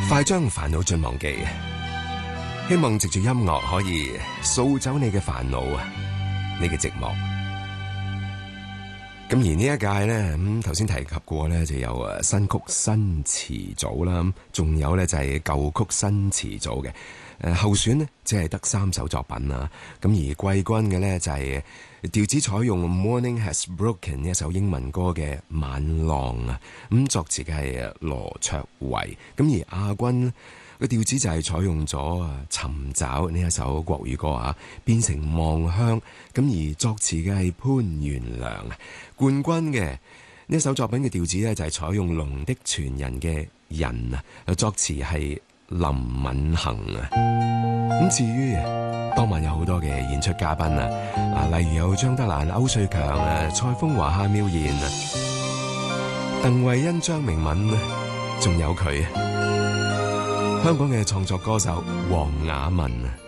快將煩惱盡忘記，希望藉住音樂可以掃走你嘅煩惱啊，你嘅寂寞。咁而呢一屆咧，頭先提及過咧，就有新曲新詞組啦，仲有咧就係舊曲新詞組嘅。候選呢，只係得3首作品啦。咁而季軍嘅咧就係調子採用 Morning Has Broken 呢一首英文歌嘅晚浪啊。咁作詞嘅係羅卓維。咁而亞軍個調子就係採用咗尋找呢一首國語歌啊，變成望鄉。咁而作詞嘅係潘元良。冠軍嘅呢首作品嘅調子咧就係採用龍的傳人嘅人啊，作詞係林敏恒啊。咁至於當晚有好多嘅演出嘉賓啊，例如有張德蘭、歐瑞強啊、蔡楓華、夏妙賢啊、鄧惠欣、張明敏啊，仲有佢香港嘅創作歌手黃雅文啊。